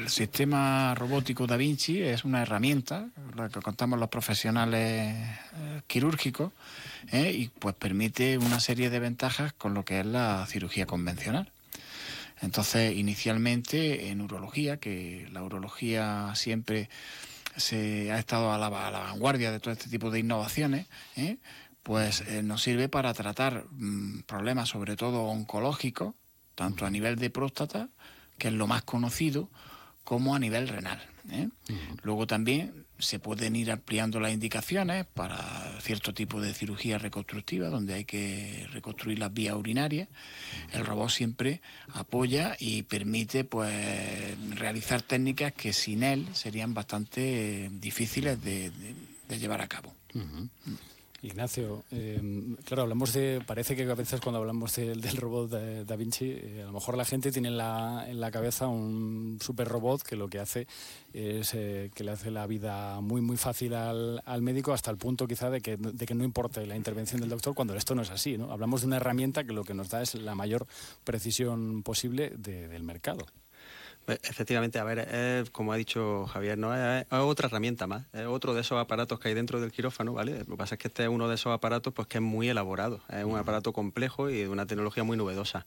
El sistema robótico Da Vinci es una herramienta, la que contamos los profesionales quirúrgicos, y pues permite una serie de ventajas con lo que es la cirugía convencional. Entonces, inicialmente en urología, que la urología siempre se ha estado a la vanguardia de todo este tipo de innovaciones, pues nos sirve para tratar problemas sobre todo oncológicos, tanto a nivel de próstata, que es lo más conocido, como a nivel renal. Luego también se pueden ir ampliando las indicaciones para cierto tipo de cirugía reconstructiva, donde hay que reconstruir las vías urinarias. El robot siempre apoya y permite pues realizar técnicas que sin él serían bastante difíciles de llevar a cabo. Ignacio, claro, parece que a veces cuando hablamos del robot de Da Vinci, a lo mejor la gente tiene en la cabeza un super robot que lo que hace es que le hace la vida muy muy fácil al médico, hasta el punto quizá de que no importe la intervención del doctor, cuando esto no es así, ¿no? Hablamos de una herramienta que lo que nos da es la mayor precisión posible del mercado. Efectivamente, a ver, como ha dicho Javier, ¿no? Es otra herramienta más, es otro de esos aparatos que hay dentro del quirófano, ¿vale? Lo que pasa es que este es uno de esos aparatos pues que es muy elaborado, es un aparato complejo y de una tecnología muy novedosa.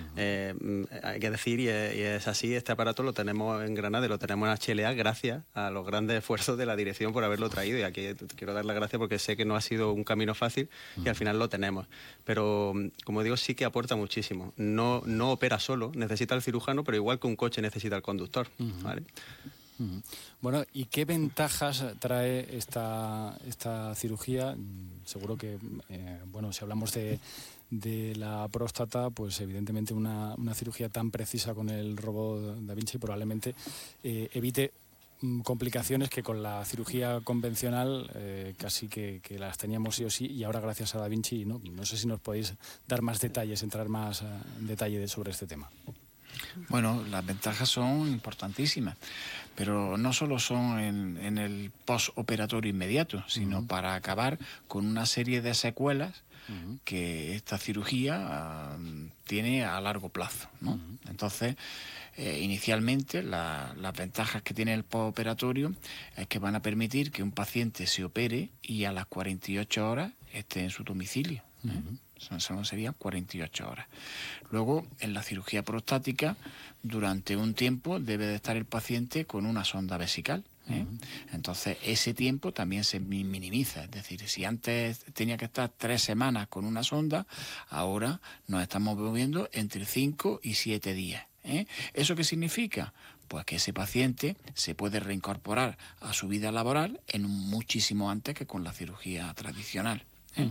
Hay que decir, y es así, este aparato lo tenemos en Granada, lo tenemos en HLA gracias a los grandes esfuerzos de la dirección por haberlo traído, y aquí quiero dar las gracias porque sé que no ha sido un camino fácil y al final lo tenemos. Pero, como digo, sí que aporta muchísimo. No opera solo, necesita el cirujano, pero igual que un coche necesita el conductor, ¿vale? Bueno, ¿y qué ventajas trae esta cirugía? Seguro que, si hablamos de la próstata, pues evidentemente una cirugía tan precisa con el robot Da Vinci probablemente evite complicaciones que con la cirugía convencional casi que las teníamos sí o sí, y ahora gracias a Da Vinci, ¿no? No sé si nos podéis dar más detalles, entrar más en detalle sobre este tema. Bueno, las ventajas son importantísimas, pero no solo son en el postoperatorio inmediato, sino para acabar con una serie de secuelas que esta cirugía tiene a largo plazo, ¿no? Entonces, inicialmente las ventajas que tiene el postoperatorio es que van a permitir que un paciente se opere y a las 48 horas esté en su domicilio. Solo serían 48 horas. Luego, en la cirugía prostática, durante un tiempo debe de estar el paciente con una sonda vesical. Entonces, ese tiempo también se minimiza. Es decir, si antes tenía que estar 3 semanas con una sonda, ahora nos estamos moviendo entre 5 y 7 días. ¿Eso qué significa? Pues que ese paciente se puede reincorporar a su vida laboral muchísimo antes que con la cirugía tradicional.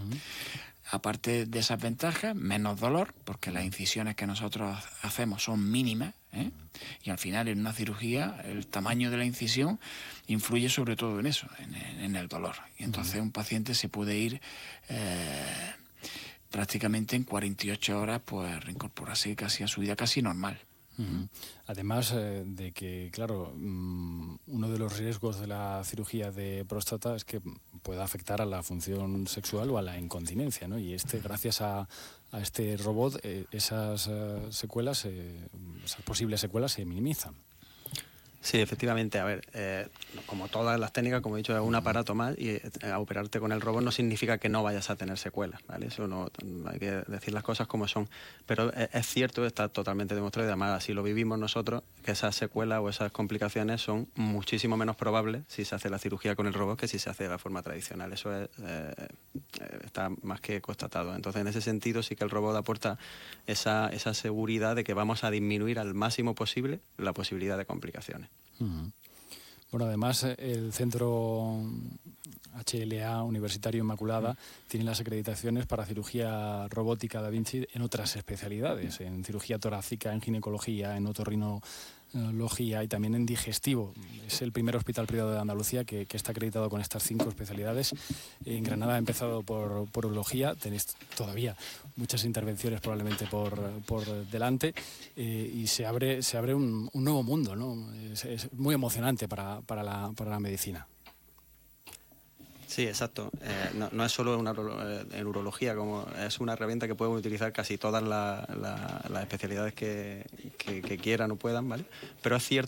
Aparte de esas ventajas, menos dolor, porque las incisiones que nosotros hacemos son mínimas, y al final en una cirugía el tamaño de la incisión influye sobre todo en eso, en el dolor. Y entonces un paciente se puede ir prácticamente en 48 horas, pues reincorporarse casi a su vida casi normal. Además de que, claro, uno de los riesgos de la cirugía de próstata es que pueda afectar a la función sexual o a la incontinencia, ¿no? Y gracias a este robot, esas secuelas, esas posibles secuelas se minimizan. Sí, efectivamente. A ver, como todas las técnicas, como he dicho, es un aparato más, y operarte con el robot no significa que no vayas a tener secuelas, ¿vale? Eso no, hay que decir las cosas como son. Pero es cierto, está totalmente demostrado, y además así lo vivimos nosotros, que esas secuelas o esas complicaciones son muchísimo menos probables si se hace la cirugía con el robot que si se hace de la forma tradicional. Eso está más que constatado. Entonces, en ese sentido, sí que el robot aporta esa seguridad de que vamos a disminuir al máximo posible la posibilidad de complicaciones. Bueno, además el Centro HLA Universitario Inmaculada tiene las acreditaciones para cirugía robótica Da Vinci en otras especialidades, en cirugía torácica, en ginecología, en otorrinología y también en digestivo. Es el primer hospital privado de Andalucía que está acreditado con estas 5 especialidades. En Granada ha empezado por urología, tenéis todavía muchas intervenciones probablemente por delante, y se abre un nuevo mundo, ¿no? Es muy emocionante para la medicina. Sí, exacto. No es solo en urología, como es una herramienta que pueden utilizar casi todas las especialidades que quieran o puedan, ¿vale? Pero es cierto